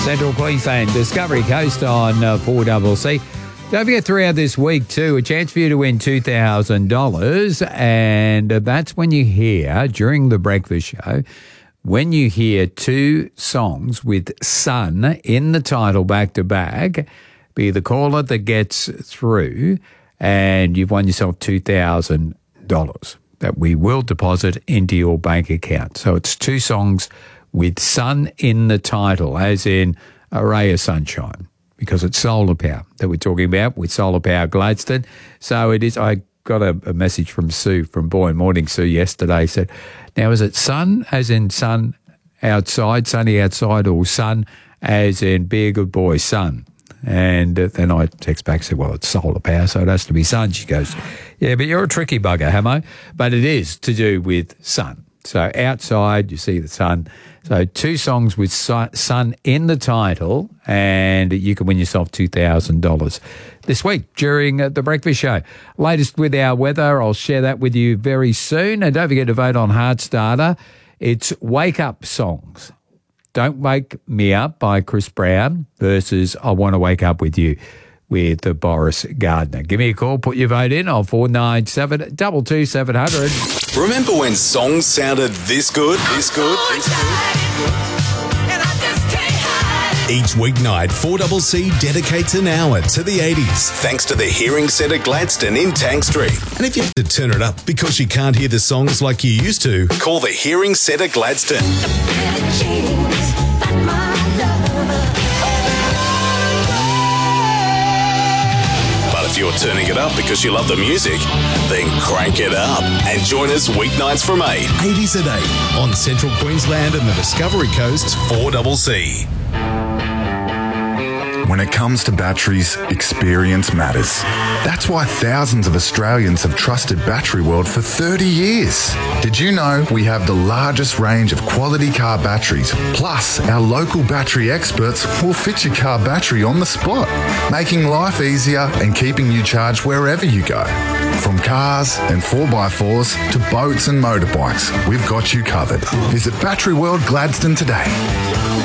Central Queensland, Discovery Coast on 4CC. Don't forget, throughout this week too, a chance for you to win $2,000, and that's when you hear, during the breakfast show, when you hear two songs with Sun in the title back to back, be the caller that gets through, and you've won yourself $2,000 that we will deposit into your bank account. So it's two songs with Sun in the title, as in a ray of sunshine, because it's solar power that we're talking about with Solar Power Gladstone. So it is. I got a message from Sue from Boy Morning Sue yesterday, said, now is it sun as in sun outside, sunny outside, or sun as in be a good boy, sun? And then I text back, said, well, it's solar power, so it has to be sun. She goes, yeah, but you're a tricky bugger, Hamo. But it is to do with sun. So outside, you see the sun. So two songs with sun in the title, and you can win yourself $2,000 this week during the breakfast show. Latest with our weather, I'll share that with you very soon. And don't forget to vote on Heartstarter. It's Wake Up songs. Don't Wake Me Up by Chris Brown versus I Want to Wake Up With You with Boris Gardner. Give me a call, put your vote in on 497 22 700. Remember when songs sounded this good? This good? This good? Each weeknight, 4CC dedicates an hour to the 80s, thanks to the Hearing Centre Gladstone in Tank Street. And if you have to turn it up because you can't hear the songs like you used to, call the Hearing Centre Gladstone. But if you're turning it up because you love the music, then crank it up and join us weeknights from 8. 80s at 8 on Central Queensland and the Discovery Coast's 4CC. When it comes to batteries, experience matters. That's why thousands of Australians have trusted Battery World for 30 years. Did you know we have the largest range of quality car batteries? Plus, our local battery experts will fit your car battery on the spot, making life easier and keeping you charged wherever you go. From cars and 4x4s to boats and motorbikes, we've got you covered. Visit Battery World Gladstone today.